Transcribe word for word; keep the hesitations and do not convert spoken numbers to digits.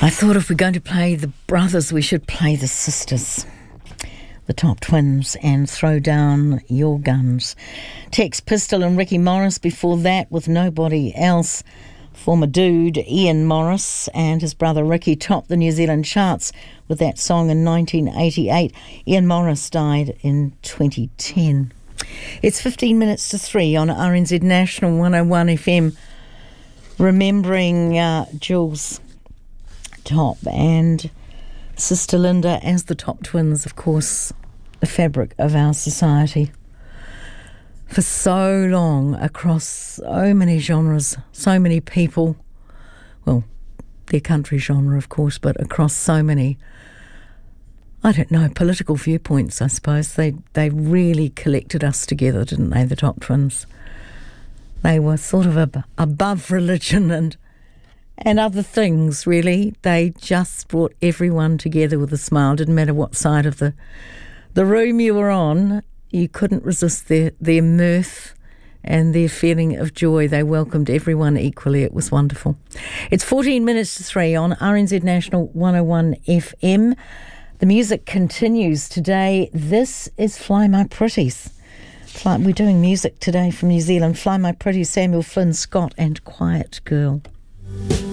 I thought if we're going to play the brothers, we should play the sisters, the Top Twins, and Throw Down Your Guns. Tex Pistol and Ricky Morris before that with Nobody Else. Former dude Ian Morris and his brother Ricky topped the New Zealand charts with that song in nineteen eighty-eight. Ian Morris died in twenty ten. It's fifteen minutes to three on R N Z National one oh one F M. Remembering uh, Jules Top and Sister Linda as the Top Twins, of course, the fabric of our society. For so long, across so many genres, so many people, well, their country genre, of course, but across so many, I don't know, political viewpoints, I suppose. They they really collected us together, didn't they, the Top Twins? They were sort of ab- above religion and and other things, really. They just brought everyone together with a smile. Didn't matter what side of the the room you were on, you couldn't resist their, their mirth and their feeling of joy. They welcomed everyone equally. It was wonderful. It's fourteen minutes to three on R N Z National one oh one F M. The music continues today. This is Fly My Pretties. Fly, we're doing music today from New Zealand. Fly My Pretties, Samuel Flynn Scott and Quiet Girl.